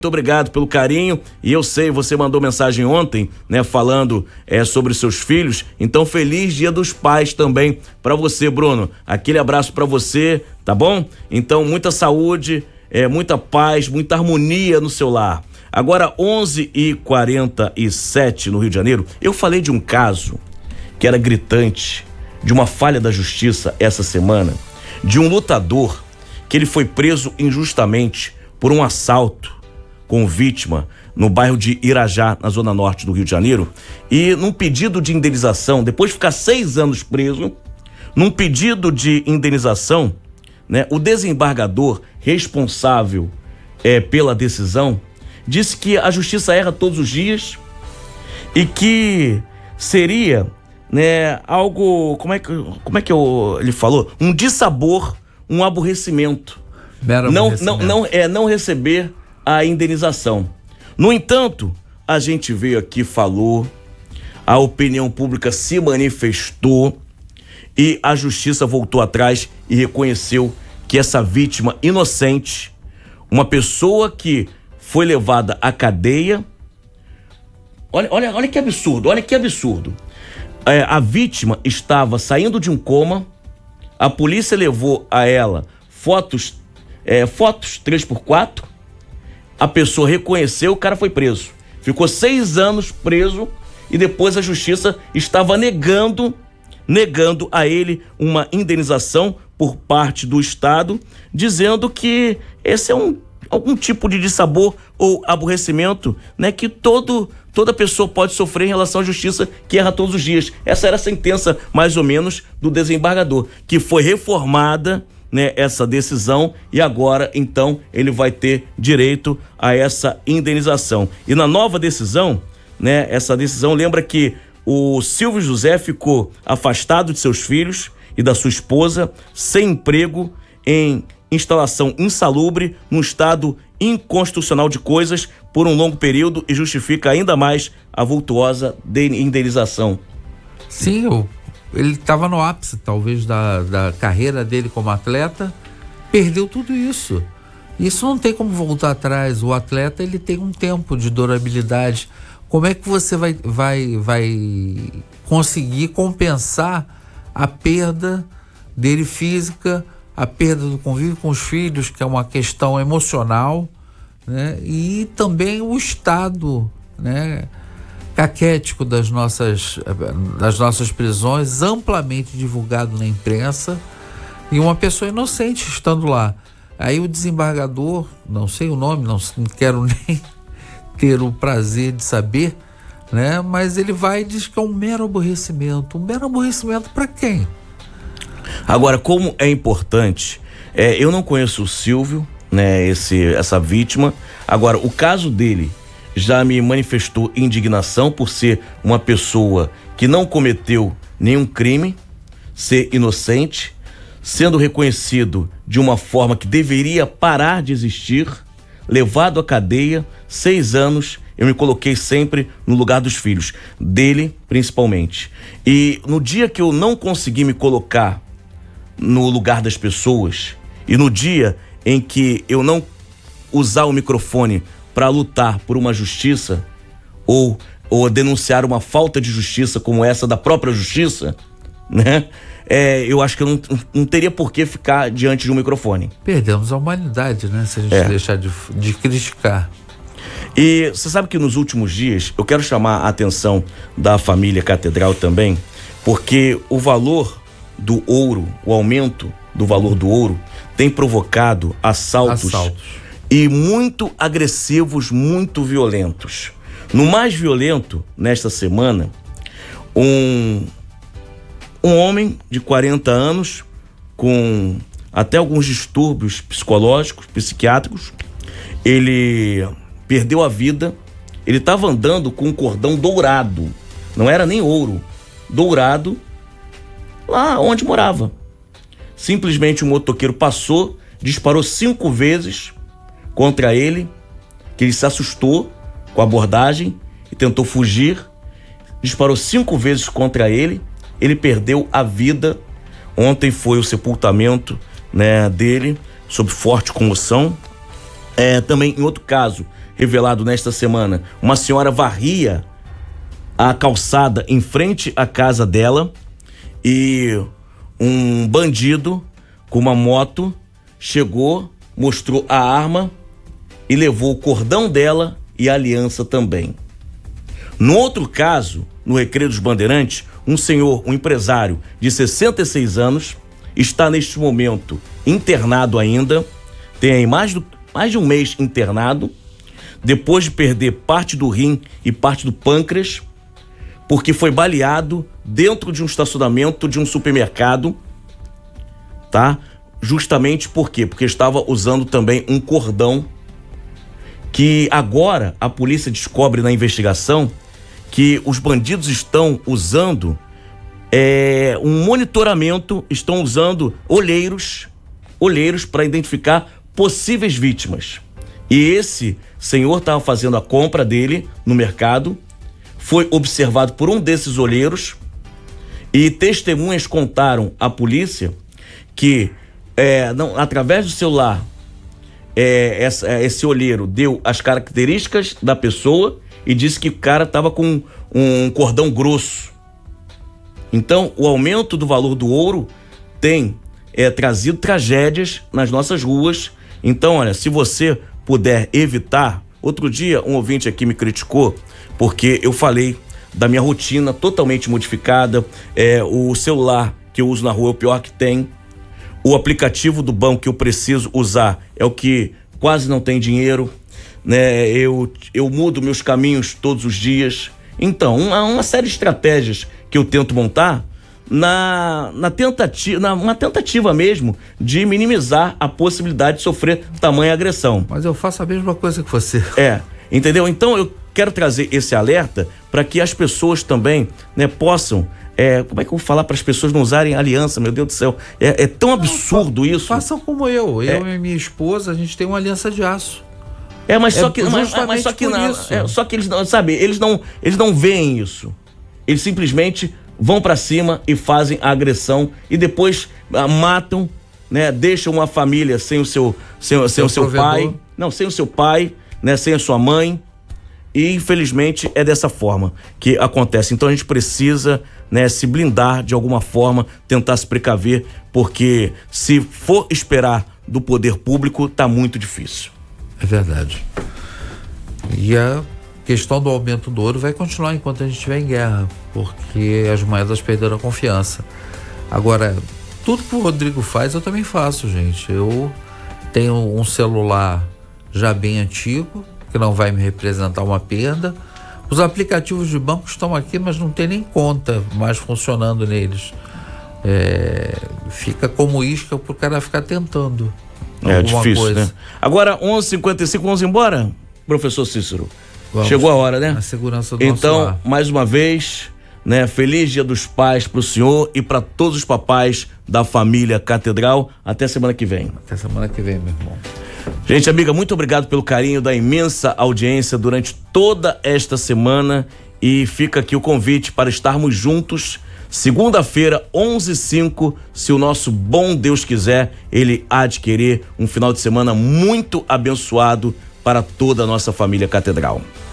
Muito obrigado pelo carinho, e eu sei, você mandou mensagem ontem, né, falando sobre seus filhos, então feliz Dia dos Pais também pra você, Bruno. Aquele abraço pra você, tá bom? Então muita saúde, muita paz, muita harmonia no seu lar. Agora 11h47 no Rio de Janeiro, eu falei de um caso que era gritante, de uma falha da justiça essa semana, de um lutador que ele foi preso injustamente por um assalto com vítima no bairro de Irajá, na zona norte do Rio de Janeiro, e num pedido de indenização, depois de ficar 6 anos preso, num pedido de indenização, né, o desembargador responsável pela decisão disse que a justiça erra todos os dias e que seria, né, algo, como é que ele falou? Um dissabor, um aborrecimento. Não receber a indenização. No entanto, a gente veio aqui, falou, a opinião pública se manifestou e a justiça voltou atrás e reconheceu que essa vítima inocente, uma pessoa que foi levada à cadeia, olha que absurdo, a vítima estava saindo de um coma, a polícia levou a ela fotos 3x4, a pessoa reconheceu, o cara foi preso. Ficou 6 anos preso e depois a justiça estava negando a ele uma indenização por parte do Estado, dizendo que esse é algum tipo de dissabor ou aborrecimento, né, que toda pessoa pode sofrer em relação à justiça, que erra todos os dias. Essa era a sentença, mais ou menos, do desembargador, que foi reformada, né, essa decisão, e agora então ele vai ter direito a essa indenização. E na nova decisão, né, essa decisão lembra que o Silvio José ficou afastado de seus filhos e da sua esposa, sem emprego, em instalação insalubre, num estado inconstitucional de coisas por um longo período, e justifica ainda mais a vultuosa indenização. Sim, ele estava no ápice, talvez, da carreira dele como atleta, perdeu tudo isso. Isso não tem como voltar atrás. O atleta, ele tem um tempo de durabilidade. Como é que você vai conseguir compensar a perda dele física, a perda do convívio com os filhos, que é uma questão emocional, né? E também o estado, né, caquético das nossas prisões, amplamente divulgado na imprensa, e uma pessoa inocente estando lá. Aí o desembargador, não sei o nome, não quero nem ter o prazer de saber, né? Mas ele vai e diz que é um mero aborrecimento. Um mero aborrecimento para quem? Agora, como é importante, eu não conheço o Silvio, né, essa vítima. Agora, o caso dele já me manifestou indignação por ser uma pessoa que não cometeu nenhum crime, ser inocente, sendo reconhecido de uma forma que deveria parar de existir, levado à cadeia, 6 anos. Eu me coloquei sempre no lugar dos filhos, dele principalmente. E no dia que eu não consegui me colocar no lugar das pessoas, e no dia em que eu não usar o microfone para lutar por uma justiça, ou denunciar uma falta de justiça como essa da própria justiça, né? Eu acho que eu não teria por que ficar diante de um microfone. Perdemos a humanidade, né? Se a gente deixar de criticar. E você sabe que nos últimos dias, eu quero chamar a atenção da família Catedral também, porque o valor do ouro, o aumento do valor do ouro, tem provocado assaltos. E muito agressivos, muito violentos. No mais violento, nesta semana, um homem de 40 anos, com até alguns distúrbios psicológicos, psiquiátricos, ele perdeu a vida. Ele estava andando com um cordão dourado, não era nem ouro, dourado, lá onde morava. Simplesmente o motoqueiro passou, disparou 5 vezes contra ele, que ele se assustou com a abordagem e tentou fugir. Disparou 5 vezes contra ele, ele perdeu a vida. Ontem foi o sepultamento, né, dele, sob forte comoção. Também em outro caso, revelado nesta semana. Uma senhora varria a calçada em frente à casa dela e um bandido com uma moto chegou, mostrou a arma e levou o cordão dela e a aliança também. No outro caso, no Recreio dos Bandeirantes, um senhor, um empresário de 66 anos, está neste momento internado ainda, tem aí mais de um mês internado, depois de perder parte do rim e parte do pâncreas, porque foi baleado dentro de um estacionamento de um supermercado, tá? Justamente por quê? Porque estava usando também um cordão, que agora a polícia descobre na investigação que os bandidos estão usando um monitoramento, estão usando olheiros para identificar possíveis vítimas. E esse senhor estava fazendo a compra dele no mercado, foi observado por um desses olheiros e testemunhas contaram à polícia que através do celular esse olheiro deu as características da pessoa e disse que o cara estava com um cordão grosso. Então, o aumento do valor do ouro tem trazido tragédias nas nossas ruas. Então, olha, se você puder evitar... Outro dia, um ouvinte aqui me criticou porque eu falei da minha rotina totalmente modificada. O celular que eu uso na rua é o pior que tem. O aplicativo do banco que eu preciso usar é o que quase não tem dinheiro, né? Eu mudo meus caminhos todos os dias. Então, uma série de estratégias que eu tento montar uma tentativa mesmo de minimizar a possibilidade de sofrer tamanha agressão. Mas eu faço a mesma coisa que você. Entendeu? Então eu quero trazer esse alerta para que as pessoas também, né, possam... como é que eu vou falar para as pessoas não usarem aliança? Meu Deus do céu, é tão absurdo isso. Façam como eu e minha esposa, a gente tem uma aliança de aço. Só que eles não, sabe, eles não veem isso. Eles simplesmente vão para cima e fazem a agressão e depois matam, né? Deixam uma família sem o seu pai, sem o seu pai, né? Sem a sua mãe. E infelizmente é dessa forma que acontece. Então a gente precisa, né, se blindar de alguma forma, tentar se precaver, porque se for esperar do poder público, tá muito difícil. É verdade. E a questão do aumento do ouro vai continuar enquanto a gente estiver em guerra, porque as moedas perderam a confiança. Agora, tudo que o Rodrigo faz, eu também faço, gente. Eu tenho um celular já bem antigo, que não vai me representar uma perda. Os aplicativos de banco estão aqui, mas não tem nem conta mais funcionando neles. Fica como isca pro cara ficar tentando alguma difícil, coisa. Né? Agora, 11h55, vamos embora, professor Cícero? Vamos. Chegou a hora, né? A segurança do nosso lar. Mais uma vez, né? Feliz Dia dos Pais pro senhor e para todos os papais da família Catedral. Até semana que vem. Até semana que vem, meu irmão. Gente, amiga, muito obrigado pelo carinho da imensa audiência durante toda esta semana e fica aqui o convite para estarmos juntos segunda-feira, 11h05, se o nosso bom Deus quiser, ele há de querer um final de semana muito abençoado para toda a nossa família Catedral.